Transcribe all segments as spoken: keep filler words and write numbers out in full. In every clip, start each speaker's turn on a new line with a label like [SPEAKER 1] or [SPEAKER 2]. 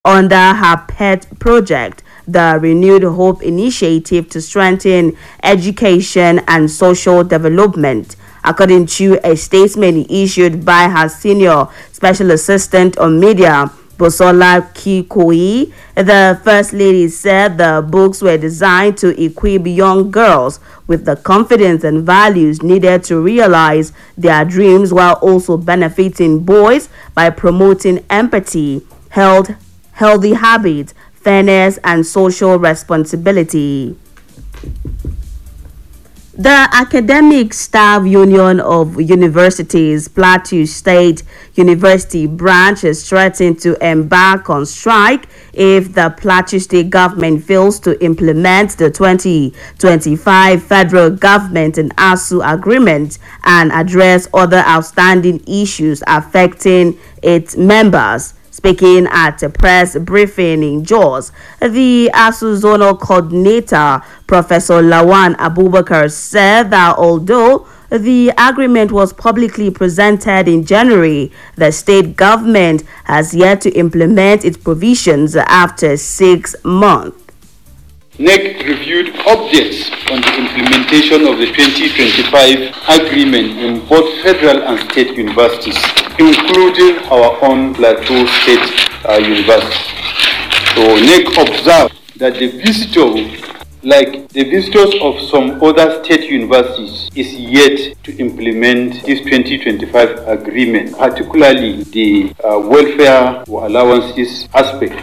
[SPEAKER 1] under her pet project, the Renewed Hope Initiative to strengthen education and social development. According to a statement issued by her senior special assistant on media, Bosola Kikoyi, the First Lady said the books were designed to equip young girls with the confidence and values needed to realize their dreams while also benefiting boys by promoting empathy, health, healthy habits, fairness, and social responsibility. The Academic Staff Union of Universities, Plateau State University branch, is threatened to embark on strike if the Plateau State government fails to implement the twenty twenty-five federal government and ASUU agreement and address other outstanding issues affecting its members. Speaking at a press briefing in Jos, the ASUU Zonal Coordinator, Professor Lawan Abubakar, said that although the agreement was publicly presented in January, the state government has yet to implement its provisions after six months.
[SPEAKER 2] N E C reviewed updates on the implementation of the twenty twenty-five agreement in both federal and state universities, including our own Plateau State uh, University. So N E C observed that the visitor, like the visitors of some other state universities, is yet to implement this twenty twenty-five agreement, particularly the uh, welfare or allowances aspect.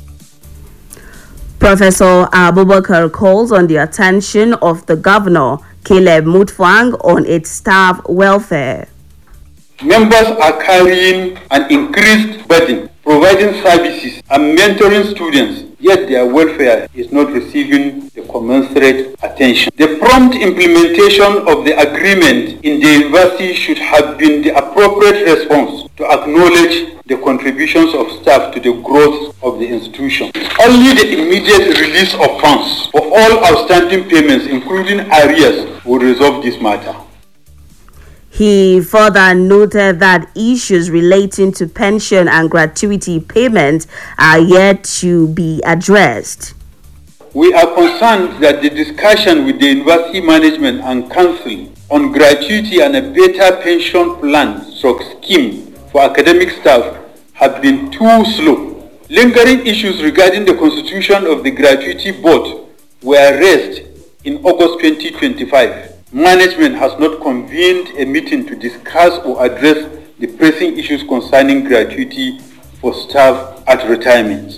[SPEAKER 1] Professor Abubakar calls on the attention of the governor, Caleb Mutfwang, on its staff welfare.
[SPEAKER 2] Members are carrying an increased burden, providing services and mentoring students, yet their welfare is not receiving the commensurate attention. The prompt implementation of the agreement in the university should have been the appropriate response to acknowledge the contributions of staff to the growth of the institution. Only the immediate release of funds for all outstanding payments, including arrears, will resolve this matter.
[SPEAKER 1] He further noted that issues relating to pension and gratuity payments are yet to be addressed.
[SPEAKER 2] We are concerned that the discussion with the university management and council on gratuity and a better pension plan stroke scheme for academic staff have been too slow. Lingering issues regarding the constitution of the gratuity board were raised in August twenty twenty-five. Management has not convened a meeting to discuss or address the pressing issues concerning gratuity for staff at retirement.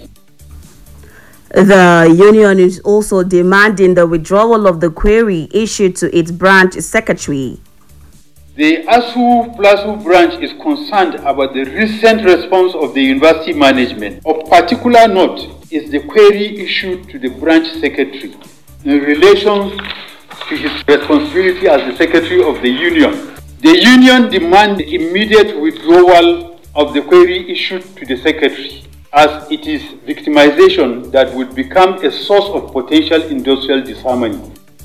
[SPEAKER 1] The union is also demanding the withdrawal of the query issued to its branch secretary.
[SPEAKER 2] The ASUU Plateau branch is concerned about the recent response of the university management. Of particular note is the query issued to the branch secretary in relation to his responsibility as the secretary of the union. The union demands the immediate withdrawal of the query issued to the secretary, as it is victimization that would become a source of potential industrial disharmony.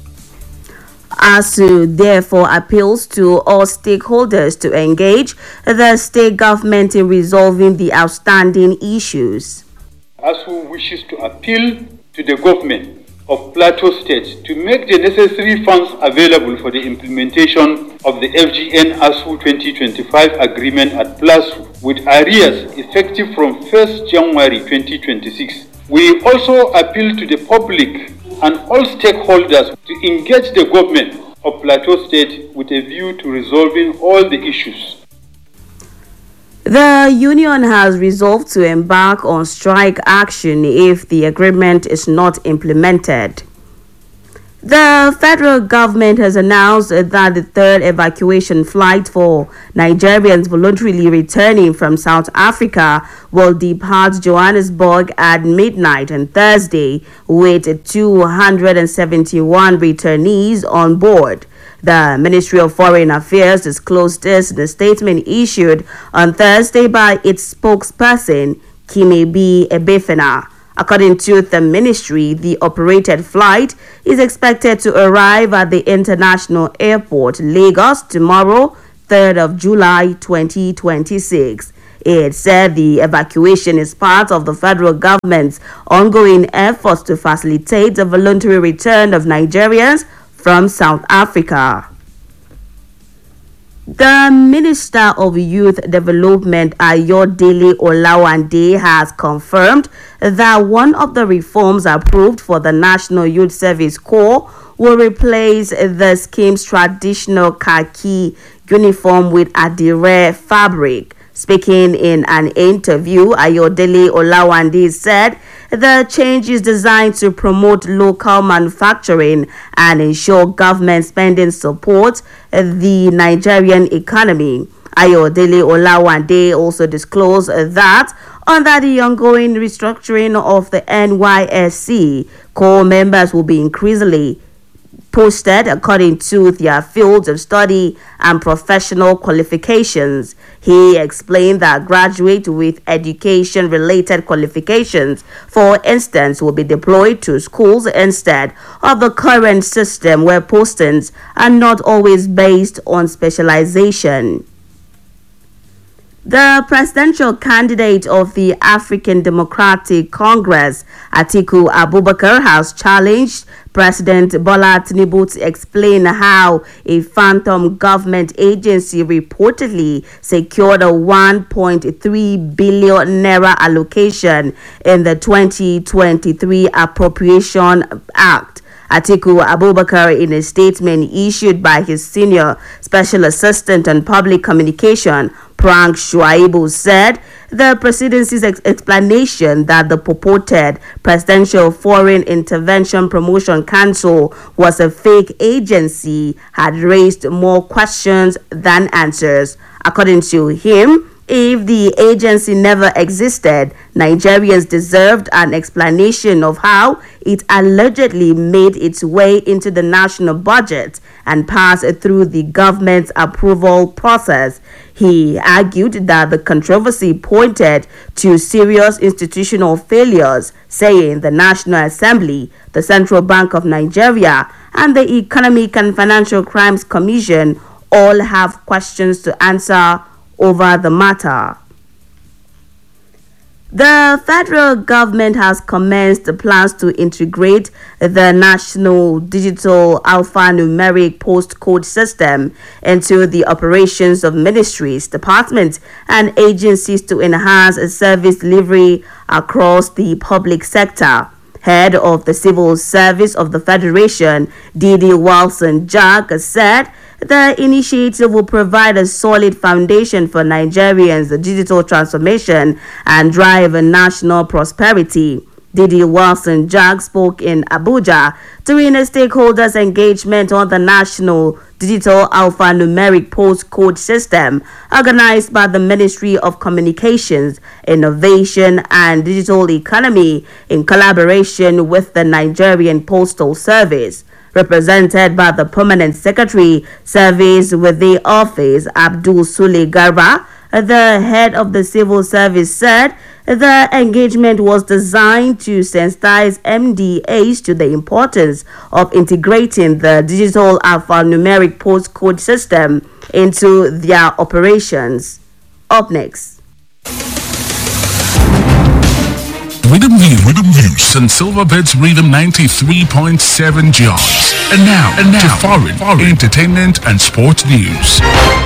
[SPEAKER 1] ASUU therefore appeals to all stakeholders to engage the state government in resolving the outstanding issues.
[SPEAKER 2] ASUU wishes to appeal to the government of Plateau State to make the necessary funds available for the implementation of the F G N ASUU twenty twenty-five agreement at Plateau, with arrears effective from first January twenty twenty-six. We also appeal to the public and all stakeholders to engage the government of Plateau State with a view to resolving all the issues.
[SPEAKER 1] The union has resolved to embark on strike action if the agreement is not implemented. The federal government has announced that the third evacuation flight for Nigerians voluntarily returning from South Africa will depart Johannesburg at midnight on Thursday, with two hundred seventy-one returnees on board. The Ministry of Foreign Affairs disclosed this in a statement issued on Thursday by its spokesperson, Kimebi Ebefena. According to the ministry, the operated flight is expected to arrive at the International Airport, Lagos, tomorrow, third of July twenty twenty-six. It said the evacuation is part of the federal government's ongoing efforts to facilitate the voluntary return of Nigerians from South Africa. The Minister of Youth Development, Ayodele Olawande, has confirmed that one of the reforms approved for the National Youth Service Corps will replace the scheme's traditional khaki uniform with adire fabric. Speaking in an interview, Ayodele Olawande said the change is designed to promote local manufacturing and ensure government spending supports the Nigerian economy. Ayodele Olawande also disclosed that under the ongoing restructuring of the N Y S C, core members will be increasingly posted according to their fields of study and professional qualifications. He explained that graduates with education-related qualifications, for instance, will be deployed to schools instead of the current system where postings are not always based on specialization. The presidential candidate of the African Democratic Congress, Atiku Abubakar, has challenged President Bola Tinubu to explain how a phantom government agency reportedly secured a one point three billion naira allocation in the twenty twenty-three Appropriation Act. Atiku Abubakar, in a statement issued by his senior special assistant on public communication, Prank Shuaibu, said the presidency's ex- explanation that the purported Presidential Foreign Intervention Promotion Council was a fake agency had raised more questions than answers. According to him, if the agency never existed, Nigerians deserved an explanation of how it allegedly made its way into the national budget and passed through the government's approval process. He argued that the controversy pointed to serious institutional failures, saying the National Assembly, the Central Bank of Nigeria, and the Economic and Financial Crimes Commission all have questions to answer over the matter. The federal government has commenced plans to integrate the National Digital Alphanumeric Postcode System into the operations of ministries, departments, and agencies to enhance service delivery across the public sector. Head of the Civil Service of the Federation, Didi Wilson Jack, said the initiative will provide a solid foundation for Nigerians' digital transformation and drive national prosperity. Didi Wilson Jack spoke in Abuja during a stakeholders engagement on the National Digital Alphanumeric Postcode System organized by the Ministry of Communications, Innovation and Digital Economy in collaboration with the Nigerian Postal Service. Represented by the Permanent Secretary, Service with the Office, Abdul Sule Garba, the head of the civil service, said the engagement was designed to sensitize M D As to the importance of integrating the digital alphanumeric postcode system into their operations. Up next.
[SPEAKER 3] Rhythm News, Rhythm News, and Silverbirds Rhythm ninety-three point seven jobs. And now, and now, to foreign, foreign entertainment and sports news.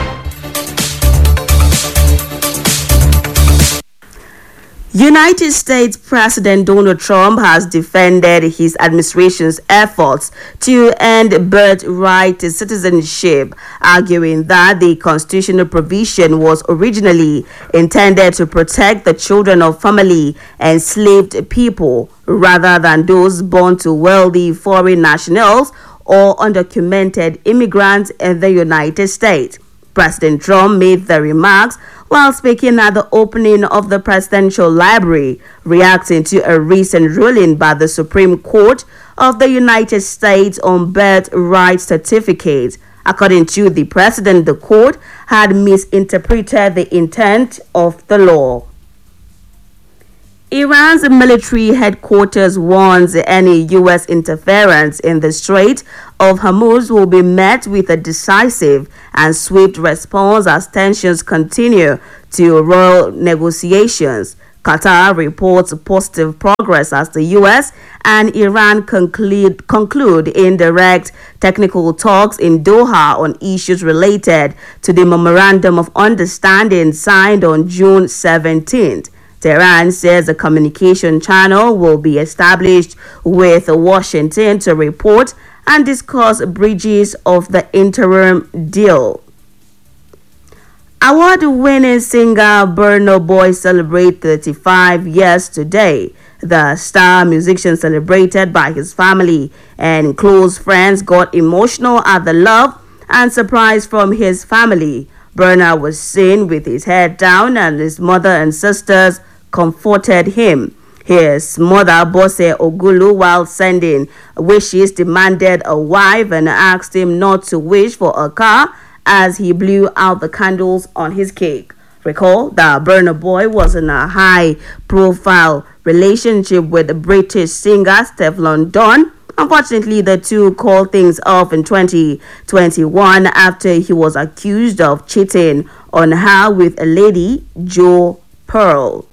[SPEAKER 1] United States President Donald Trump has defended his administration's efforts to end birthright citizenship, arguing that the constitutional provision was originally intended to protect the children of formerly enslaved people rather than those born to wealthy foreign nationals or undocumented immigrants in the United States. President Trump made the remarks while speaking at the opening of the Presidential Library, reacting to a recent ruling by the Supreme Court of the United States on birthright certificates. According to the president, the court had misinterpreted the intent of the law. Iran's military headquarters warns any U S interference in the Strait of Hormuz will be met with a decisive and swift response as tensions continue to roil negotiations. Qatar reports positive progress as the U S and Iran conclude, conclude indirect technical talks in Doha on issues related to the Memorandum of Understanding signed on June seventeenth. Tehran says a communication channel will be established with Washington to report and discuss breaches of the interim deal. Award-winning singer Burna Boy celebrated thirty-five years today. The star musician, celebrated by his family and close friends, got emotional at the love and surprise from his family. Burna was seen with his head down, and his mother and sisters comforted him. His mother, Bose Ogulu, while sending wishes, demanded a wife and asked him not to wish for a car as he blew out the candles on his cake. Recall that Burna Boy was in a high-profile relationship with the British singer Stefflon Don. Unfortunately, the two called things off in twenty twenty-one after he was accused of cheating on her with a lady, Jo Pearl.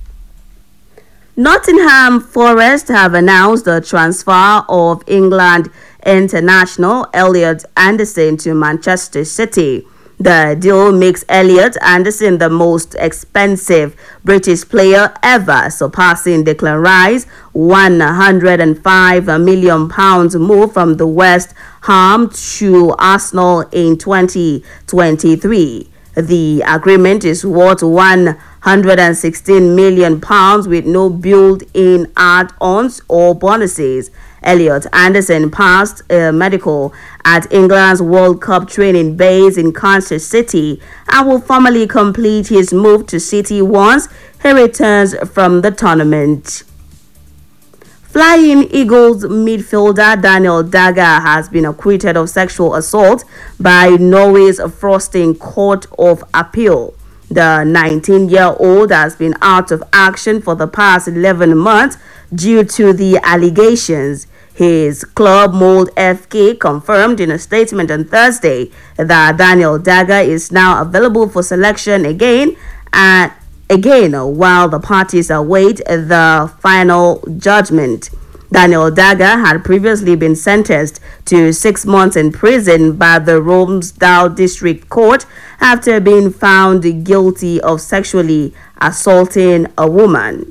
[SPEAKER 1] Nottingham Forest have announced the transfer of England international Elliot Anderson to Manchester City. The deal makes Elliot Anderson the most expensive British player ever, surpassing Declan Rice's one hundred five million pounds move from the West Ham to Arsenal in twenty twenty-three. The agreement is worth one hundred sixteen million pounds with no built-in add-ons or bonuses. Elliot Anderson passed a medical at England's World Cup training base in Kansas City and will formally complete his move to City once he returns from the tournament. Flying Eagles midfielder Daniel Dagger has been acquitted of sexual assault by Norway's Frostating Court of Appeal. The nineteen-year-old has been out of action for the past eleven months due to the allegations. His club, Mold F K, confirmed in a statement on Thursday that Daniel Dagger is now available for selection again and again while the parties await the final judgment. Daniel Dagger had previously been sentenced to six months in prison by the Romsdal District Court after being found guilty of sexually assaulting a woman.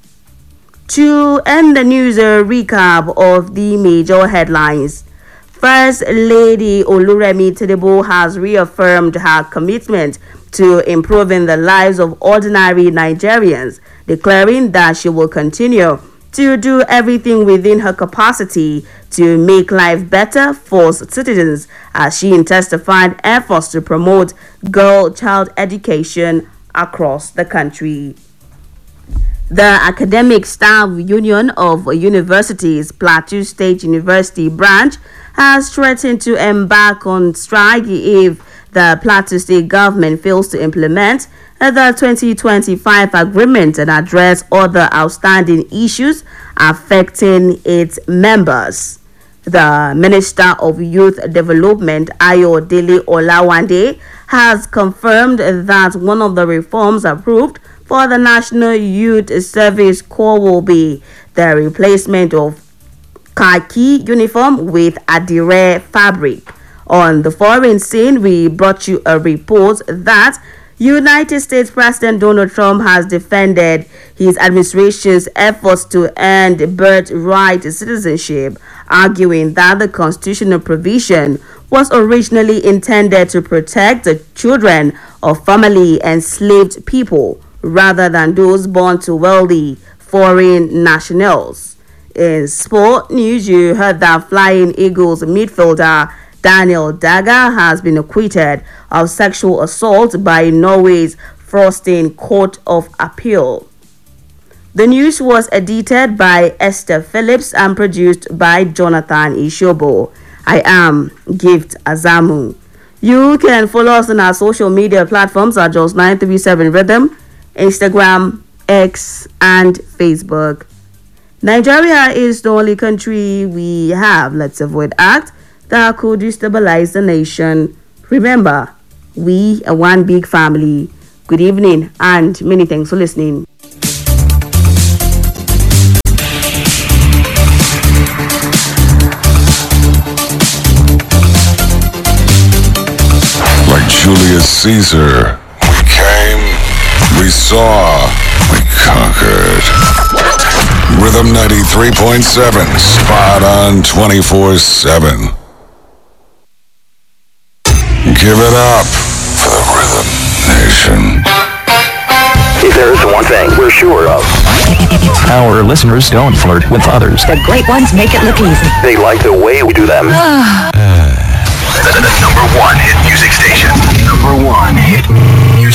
[SPEAKER 1] To end the news, a recap of the major headlines. First Lady Oluremi Tinubu has reaffirmed her commitment to improving the lives of ordinary Nigerians, declaring that she will continue to do everything within her capacity to make life better for citizens, as she intensified efforts to promote girl-child education across the country. The Academic Staff Union of Universities, Plateau State University branch, has threatened to embark on strike if the Plateau State government fails to implement the twenty twenty-five agreement and address other outstanding issues affecting its members. The Minister of Youth Development, Ayodele Olawande, has confirmed that one of the reforms approved for the National Youth Service Corps will be the replacement of khaki uniform with Adire fabric. On the foreign scene, we brought you a report that United States President Donald Trump has defended his administration's efforts to end birthright citizenship, arguing that the constitutional provision was originally intended to protect the children of formerly enslaved people rather than those born to wealthy foreign nationals. In sport news, you heard that Flying Eagles midfielder Daniel Dagger has been acquitted of sexual assault by Norway's Frostating Court of Appeal. The news was edited by Esther Phillips and produced by Jonathan Ishobo. I am Gift Azamu. You can follow us on our social media platforms at Just nine three seven Rhythm, Instagram, X, and Facebook. Nigeria is the only country we have, let's avoid act, that could destabilize the nation. Remember, we are one big family. Good evening and many thanks for listening.
[SPEAKER 4] Like Julius Caesar, we came, we saw, we conquered. Rhythm ninety-three point seven, spot on twenty-four seven. Give it up for the Rhythm Nation.
[SPEAKER 5] If there is one thing we're sure of,
[SPEAKER 6] our listeners don't flirt with others.
[SPEAKER 7] The great ones make it look easy.
[SPEAKER 5] They like the way we do them.
[SPEAKER 8] The number one hit music station. Number one hit music